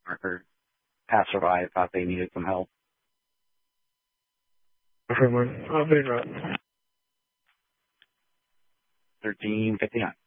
Marker passerby thought they needed some help. Affirmative. Main route. 1359.